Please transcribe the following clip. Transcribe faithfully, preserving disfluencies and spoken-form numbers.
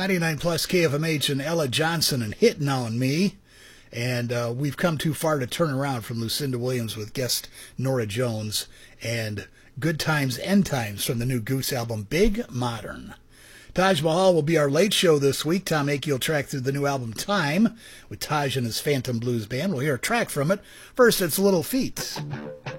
ninety-nine plus K F M H and Ella Johnson and Hitting on Me. And uh, we've come too far to turn around from Lucinda Williams with guest Norah Jones and Good Times, End Times from the new Goose album, Big Modern. Taj Mahal will be our late show this week. Tom Akey will track through the new album Time with Taj and his Phantom Blues Band. We'll hear a track from it. First, it's Little Feat.